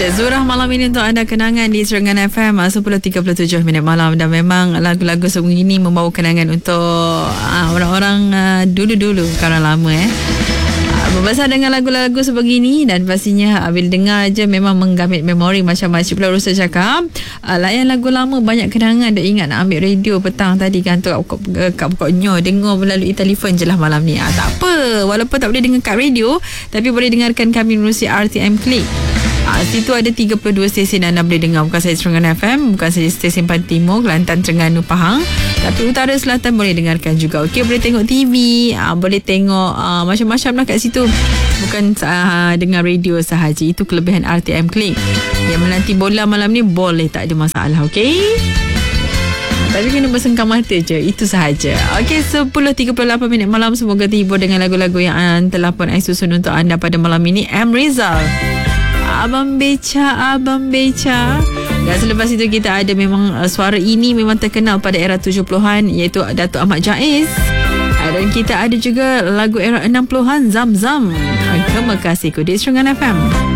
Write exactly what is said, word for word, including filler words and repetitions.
Zurah malam ini untuk anda kenangan di Serengan F M sepuluh tiga puluh tujuh minit malam. Dan memang lagu-lagu sebegini membawa kenangan untuk uh, orang-orang uh, dulu-dulu, sekarang lama eh Membesar dengan lagu-lagu sebegini. Dan pastinya bila dengar je memang menggamit memori. Macam Makcik Pula Rusa cakap, uh, layan lagu lama banyak kenangan. Dia ingat nak ambil radio petang tadi kan, tu kat pokoknya dengar melalui telefon je lah malam ni. ah, Tak apa, walaupun tak boleh dengar kat radio, tapi boleh dengarkan kami melalui R T M Click. Ah, situ ada tiga puluh dua stesen anda boleh dengar. Bukan saja Serengan F M, bukan saja stesen Pantai Timur, Kelantan, Terengganu, Pahang, tapi utara selatan boleh dengarkan juga. Okey, boleh tengok T V, ah, boleh tengok ah, macam-macam lah kat situ. Bukan ah, dengar radio sahaja. Itu kelebihan R T M Click. Yang menanti bola malam ni boleh, tak ada masalah. Okey, tapi kena bersengkam mata je, itu sahaja. Okey, sepuluh tiga puluh lapan minit malam. Semoga terhibur dengan lagu-lagu yang telah pun saya susun untuk anda pada malam ini. M. Rizal, Abang Beca, Abang Beca. Dan selepas itu kita ada memang uh, suara ini memang terkenal pada era tujuh puluhan, iaitu Datuk Ahmad Jaiz. Uh, dan kita ada juga lagu era enam puluhan, Zam Zam. Uh, terima kasih di Serengan F M.